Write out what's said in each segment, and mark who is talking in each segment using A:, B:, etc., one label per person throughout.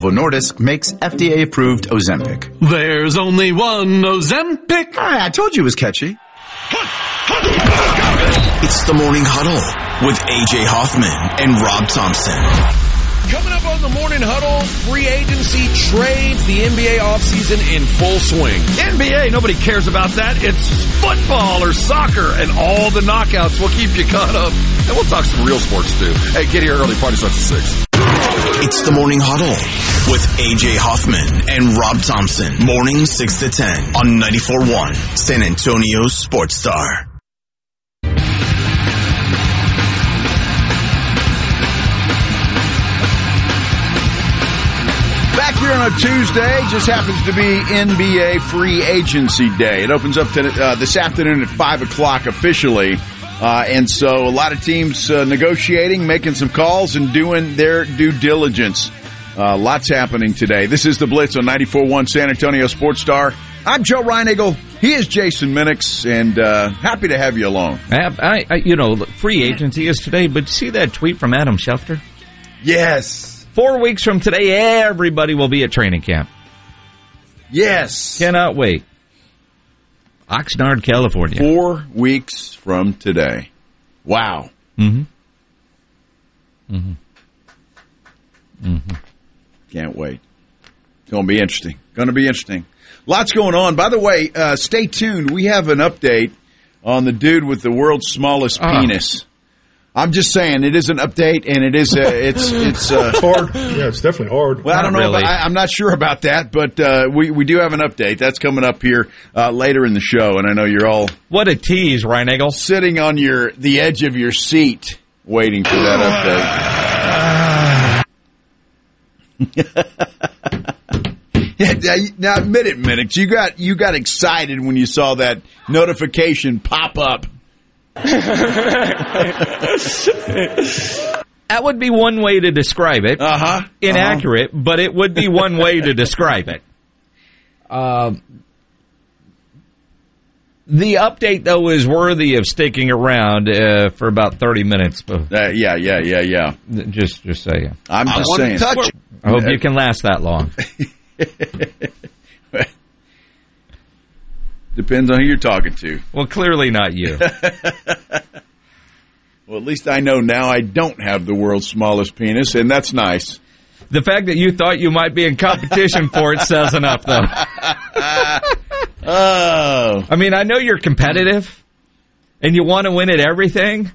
A: Novo Nordisk makes FDA-approved Ozempic.
B: There's only one Ozempic.
A: I told you it was catchy.
C: It's the Morning Huddle with A.J. Hoffman and Rob Thompson.
D: Coming up on the Morning Huddle, free agency trades, the NBA offseason in full swing. NBA, nobody cares about that. It's football or soccer, and all the knockouts will keep you caught up. And we'll talk some real sports, too. Hey, get here early. Party starts at 6.
C: It's the Morning Huddle with A.J. Hoffman and Rob Thompson. Morning 6 to 10 on 94.1 San Antonio Sports Star.
E: Back here on a Tuesday, just happens to be NBA Free Agency Day. It opens up this afternoon at 5 o'clock officially. And so a lot of teams negotiating, making some calls, and doing their due diligence. Lots happening today. This is The Blitz on 94.1 San Antonio Sports Star. I'm Joe Reinagle. He is Jason Minix, and happy to have you along.
F: Free agency is today, but see that tweet from Adam Schefter?
E: Yes.
F: 4 weeks from today, everybody will be at training camp.
E: Yes.
F: Cannot wait. Oxnard, California.
E: 4 weeks from today. Wow.
F: Mm-hmm.
E: Can't wait. It's going to be interesting. Lots going on. By the way, stay tuned. We have an update on the dude with the world's smallest penis. I'm just saying, it is an update, and it is it's
G: hard. Yeah, it's definitely hard.
E: Well, I don't know.
F: Really.
E: I'm not sure about that, but we do have an update. That's coming up here later in the show, and I know you're all
F: What a tease, Reinagle.
E: sitting on the edge of your seat waiting for that update. Now admit it, Minix. You got excited when you saw that notification pop up.
F: That would be one way to describe it. Inaccurate, but it would be one way to describe it. The update, though, is worthy of sticking around for about 30 minutes.
E: Yeah.
F: Just saying.
E: I'm just saying.
D: Touch.
F: I hope you can last that long.
E: Depends on who you're talking to.
F: Well, clearly not you.
E: Well, at least I know now I don't have the world's smallest penis, and that's nice.
F: The fact that you thought you might be in competition for it says enough, though.
E: Oh.
F: I mean, I know you're competitive, and you want to win at everything,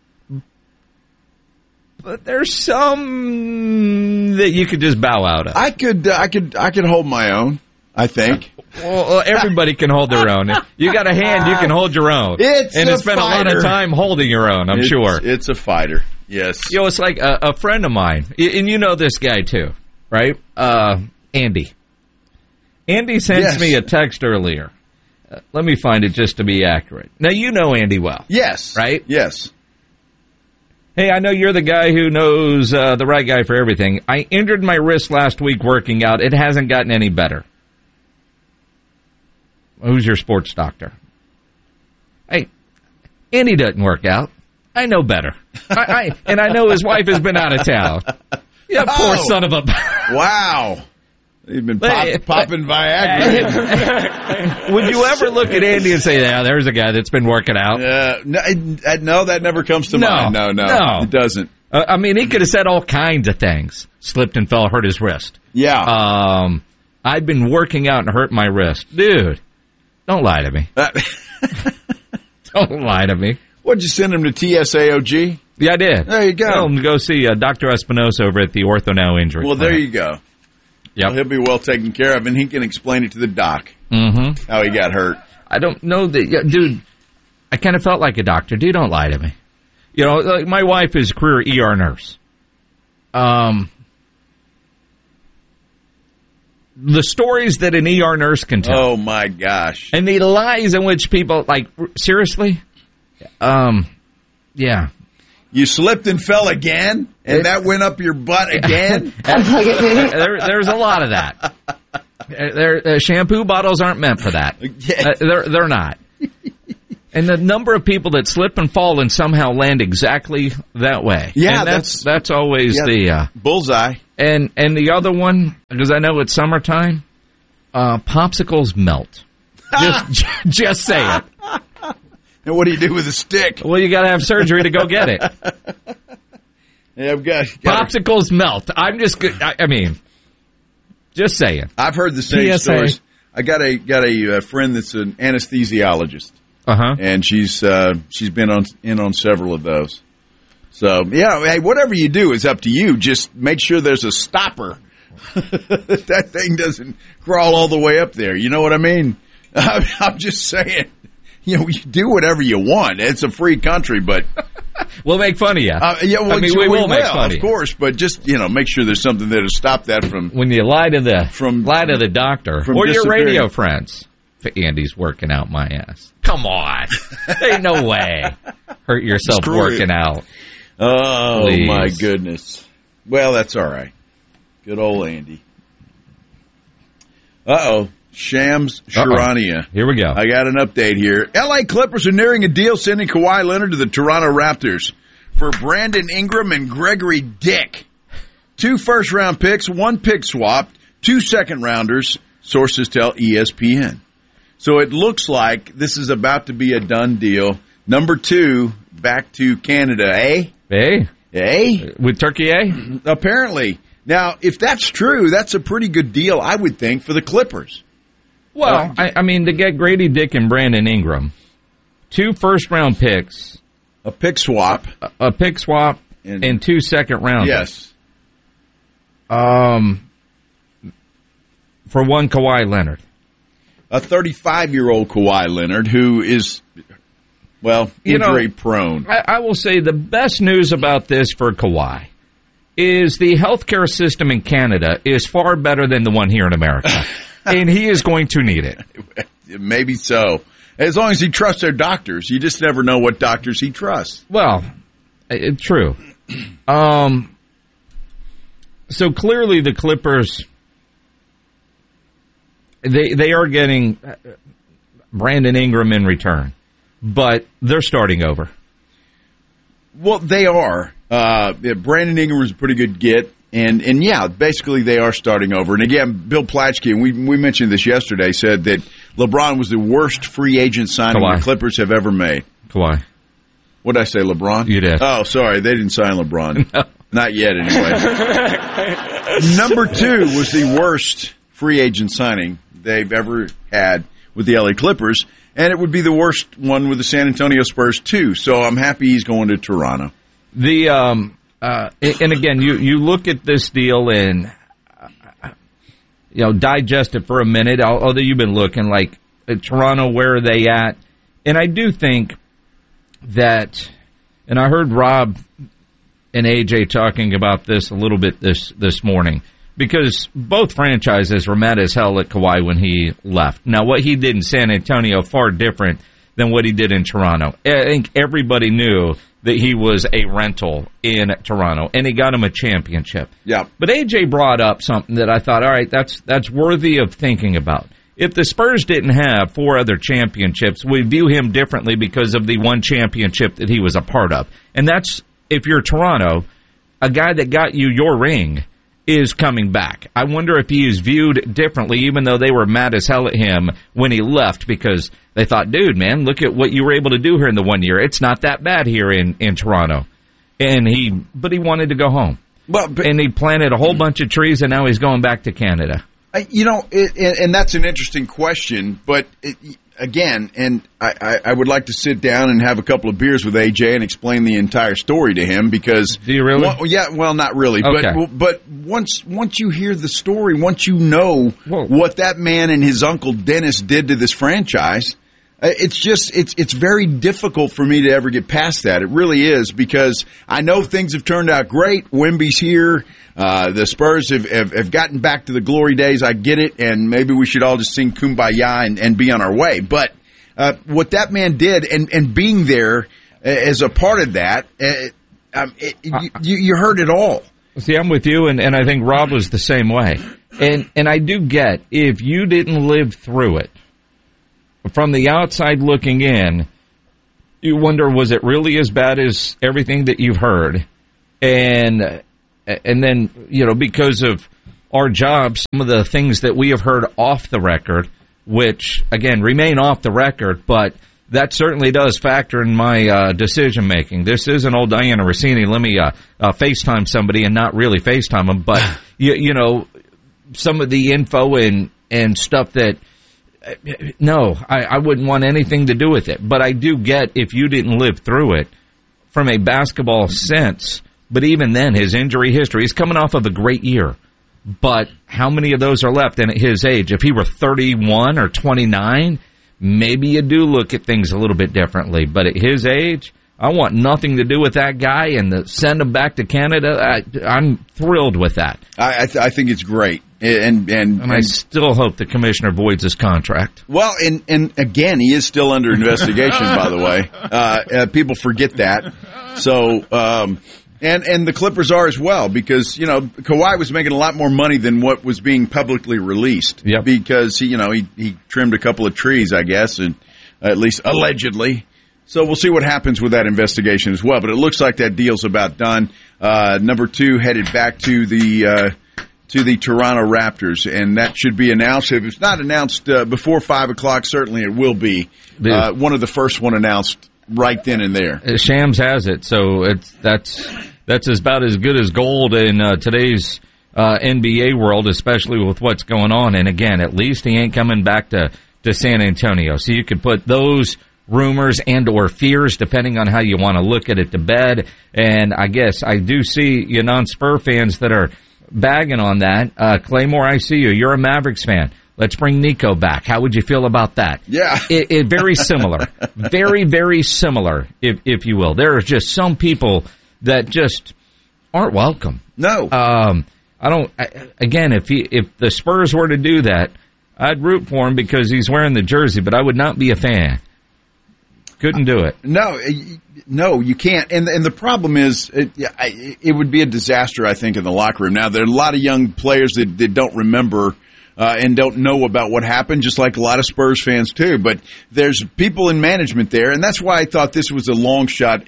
F: but there's some that you could just bow out of.
E: I could hold my own, I think.
F: Well, everybody can hold their own. You got a hand, you can hold your own.
E: And
F: spend a lot of time holding your own, I'm sure.
E: It's a fighter, yes.
F: It's like a friend of mine, and you know this guy too, right? Andy. Andy sent me a text earlier. Let me find it just to be accurate. Now, you know Andy well.
E: Yes.
F: Right?
E: Yes.
F: Hey, I know you're the guy who knows the right guy for everything. I injured my wrist last week working out. It hasn't gotten any better. Who's your sports doctor? Hey, Andy doesn't work out. I know better. And I know his wife has been out of town. Yeah, poor son of a...
E: Wow. He's been popping Viagra.
F: Would you ever look at Andy and say, yeah, there's a guy that's been working out?
E: No, that never comes to mind. No, it doesn't.
F: I mean, he could have said all kinds of things. Slipped and fell, hurt his wrist.
E: Yeah.
F: I've been working out and hurt my wrist. Dude, don't lie to me. Don't lie to me.
E: What'd you send him to TSAOG?
F: Yeah, I did.
E: There you go.
F: Tell him to go see Dr. Espinosa over at the Ortho Now Injury
E: Well,
F: Clinic.
E: there you go.
F: Yep.
E: Well, he'll be well taken care of, and he can explain it to the doc how he got hurt.
F: I don't know that, dude. I kind of felt like a doctor. Dude, don't lie to me. You know, like my wife is a career ER nurse. The stories that an ER nurse can tell.
E: Oh, my gosh.
F: And the lies in which people, like, seriously? Yeah.
E: You slipped and fell again, and that went up your butt again?
F: There's a lot of that. Shampoo bottles aren't meant for that. They're not. And the number of people that slip and fall and somehow land exactly that way.
E: Yeah,
F: and that's always the
E: bullseye.
F: And the other one, because I know it's summertime, popsicles melt. Just say it.
E: And what do you do with a stick?
F: Well, you got to have surgery to go get it.
E: Yeah, I've got
F: popsicles melt. I'm just good. I mean, just saying.
E: I've heard the same stories. I got a friend that's an anesthesiologist. And she's been on several of those. So hey, whatever you do is up to you. Just make sure there's a stopper. That thing doesn't crawl all the way up there. You know what I mean? I'm just saying. You do whatever you want. It's a free country, but
F: we'll make fun of you.
E: We will
F: make fun
E: of course. But just make sure there's something there to stop that from
F: when you lie to the doctor or your radio friends. Andy's working out my ass. Come on. Ain't no way. Hurt yourself working out.
E: Oh,
F: please.
E: My goodness. Well, that's all right. Good old Andy. Uh-oh. Shams Charania.
F: Here we go.
E: I got an update here. L.A. Clippers are nearing a deal sending Kawhi Leonard to the Toronto Raptors for Brandon Ingram and Gregory Dick. 2 first-round picks, 1 pick swapped, 2 second-rounders, sources tell ESPN. So it looks like this is about to be a done deal. Number 2, back to Canada, eh?
F: Eh? With Turkey, eh?
E: Apparently. Now, if that's true, that's a pretty good deal, I would think, for the Clippers.
F: Well, I mean, to get Grady Dick and Brandon Ingram, 2 first-round picks.
E: A pick swap.
F: A pick swap and 2 second-rounders.
E: Yes.
F: For 1 Kawhi Leonard.
E: A 35-year-old Kawhi Leonard who is, injury-prone.
F: I will say the best news about this for Kawhi is the healthcare system in Canada is far better than the one here in America. And he is going to need it.
E: Maybe so. As long as he trusts their doctors. You just never know what doctors he trusts.
F: Well, true. So clearly the Clippers, they are getting Brandon Ingram in return. But they're starting over.
E: Well, they are. Brandon Ingram is a pretty good get. And basically they are starting over. And again, Bill Plaschke, and we mentioned this yesterday, said that LeBron was the worst free agent signing the Clippers have ever made.
F: Kawhi.
E: What did I say, LeBron?
F: You did.
E: Oh, sorry. They didn't sign LeBron. No. Not yet, anyway. Number 2 was the worst free agent signing they've ever had with the LA Clippers. And it would be the worst one with the San Antonio Spurs, too. So I'm happy he's going to Toronto.
F: And again, you look at this deal and, digest it for a minute, although you've been looking like Toronto, where are they at? And I do think that, and I heard Rob and AJ talking about this a little bit this morning, because both franchises were mad as hell at Kawhi when he left. Now, what he did in San Antonio, far different than what he did in Toronto. I think everybody knew that he was a rental in Toronto, and he got him a championship.
E: Yeah.
F: But AJ brought up something that I thought, all right, that's worthy of thinking about. If the Spurs didn't have 4 other championships, we view him differently because of the 1 championship that he was a part of. And that's, if you're Toronto, a guy that got you your ring is coming back. I wonder if he is viewed differently, even though they were mad as hell at him when he left, because they thought, dude, man, look at what you were able to do here in the 1 year. It's not that bad here in Toronto. But he wanted to go home. And he planted a whole bunch of trees, and now he's going back to Canada.
E: And that's an interesting question, but again, and I would like to sit down and have a couple of beers with AJ and explain the entire story to him, because...
F: Do you really?
E: Not really.
F: Okay.
E: But once you hear the story, once you know what that man and his uncle Dennis did to this franchise, it's very difficult for me to ever get past that. It really is, because I know things have turned out great. Wemby's here. The Spurs have gotten back to the glory days. I get it, and maybe we should all just sing Kumbaya and be on our way. But what that man did, and being there as a part of that, you heard it all.
F: See, I'm with you, and I think Rob was the same way. And I do get, if you didn't live through it, from the outside looking in, you wonder, was it really as bad as everything that you've heard? And then, because of our jobs, some of the things that we have heard off the record, which, again, remain off the record, but that certainly does factor in my decision-making. This isn't old Diana Rossini. Let me FaceTime somebody and not really FaceTime them. But, some of the info and stuff that, no, I wouldn't want anything to do with it. But I do get, if you didn't live through it, from a basketball sense, but even then, his injury history, he's coming off of a great year. But how many of those are left? And at his age, if he were 31 or 29, maybe you do look at things a little bit differently. But at his age, I want nothing to do with that guy, and send him back to Canada. I'm thrilled with that.
E: I think it's great. And
F: I still hope the commissioner voids his contract.
E: Well, and again, he is still under investigation, by the way. People forget that. So, and the Clippers are as well, because, Kawhi was making a lot more money than what was being publicly released.
F: Yep.
E: Because, he trimmed a couple of trees, I guess, and at least allegedly. So we'll see what happens with that investigation as well. But it looks like that deal's about done. Number 2 headed back to the Toronto Raptors, and that should be announced. If it's not announced before 5 o'clock, certainly it will be. One of the first one announced right then and there.
F: Shams has it, so that's about as good as gold in today's NBA world, especially with what's going on. And again, at least he ain't coming back to San Antonio. So you can put those rumors and or fears, depending on how you want to look at it, to bed. And I guess I do see non-Spur fans that are bagging on that. Claymore, I see you. You're a Mavericks fan. Let's bring Nico back. How would you feel about that?
E: Yeah.
F: It very similar. Very, very similar, if you will. There are just some people that just aren't welcome.
E: No.
F: Again, if the Spurs were to do that, I'd root for him because he's wearing the jersey, but I would not be a fan. Couldn't do it.
E: No, you can't. And the problem is, it would be a disaster, I think, in the locker room. Now, there are a lot of young players that don't remember and don't know about what happened, just like a lot of Spurs fans, too. But there's people in management there, and that's why I thought this was a long shot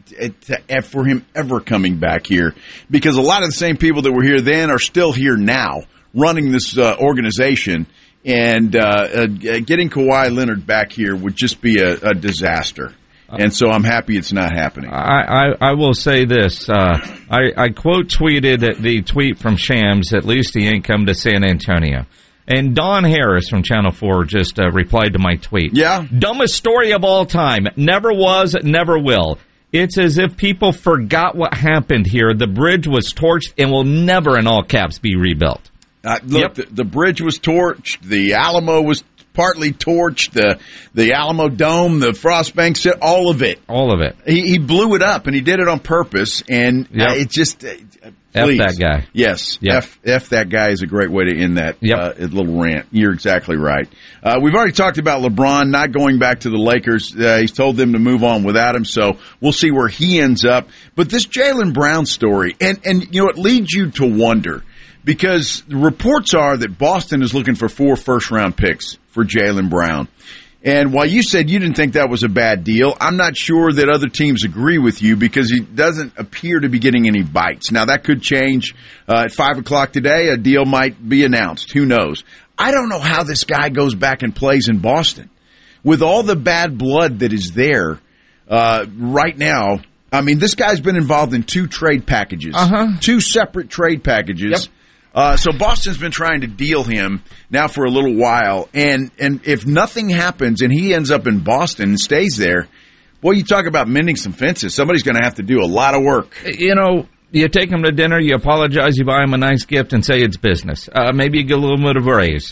E: for him ever coming back here, because a lot of the same people that were here then are still here now running this organization. And getting Kawhi Leonard back here would just be a disaster. And so I'm happy it's not happening.
F: I will say this. I quote tweeted the tweet from Shams, at least he ain't come to San Antonio. And Don Harris from Channel 4 just replied to my tweet.
E: Yeah.
F: Dumbest story of all time. Never was, never will. It's as if people forgot what happened here. The bridge was torched and will never, in all caps, be rebuilt.
E: Look, the bridge was torched. The Alamo was partly torched. The Alamo Dome, the Frost Bank, all of it.
F: All of it.
E: He blew it up, and he did it on purpose. And it just
F: F that guy.
E: Yes.
F: Yep.
E: F that guy is a great way to end that little rant. You're exactly right. We've already talked about LeBron not going back to the Lakers. He's told them to move on without him, so we'll see where he ends up. But this Jaylen Brown story, and it leads you to wonder. Because the reports are that Boston is looking for 4 first-round picks for Jaylen Brown. And while you said you didn't think that was a bad deal, I'm not sure that other teams agree with you because he doesn't appear to be getting any bites. Now, that could change. At 5 o'clock today, a deal might be announced. Who knows? I don't know how this guy goes back and plays in Boston. With all the bad blood that is there right now, I mean, this guy's been involved in 2 trade packages. 2 separate trade packages.
F: Yep.
E: So Boston's been trying to deal him now for a little while, and if nothing happens and he ends up in Boston and stays there, boy, you talk about mending some fences. Somebody's going to have to do a lot of work.
F: You take him to dinner, you apologize, you buy him a nice gift, and say it's business. Maybe you get a little bit of a raise.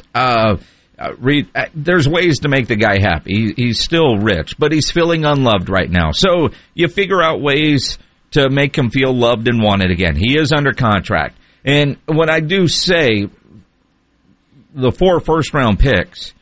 F: There's ways to make the guy happy. He's still rich, but he's feeling unloved right now. So you figure out ways to make him feel loved and wanted again. He is under contract. And when I do say the 4 first-round picks,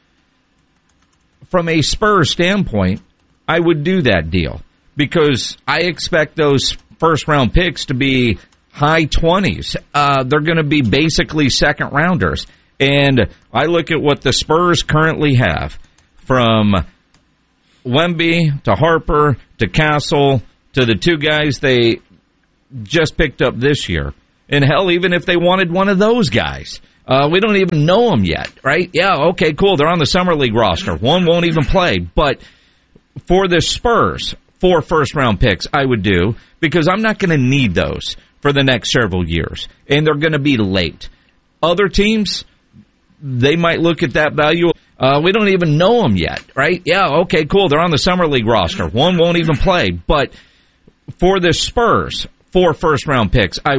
F: from a Spurs standpoint, I would do that deal because I expect those first-round picks to be high 20s. They're going to be basically second-rounders. And I look at what the Spurs currently have from Wemby to Harper to Castle to the two guys they just picked up this year. And hell, even if they wanted one of those guys, we don't even know them yet, right? Yeah, okay, cool. They're on the Summer League roster. One won't even play. But for the Spurs, 4 first-round picks I would do, because I'm not going to need those for the next several years. And they're going to be late. Other teams, they might look at that value. We don't even know them yet, right? Yeah, okay, cool. They're on the Summer League roster. One won't even play. But for the Spurs, 4 first-round picks I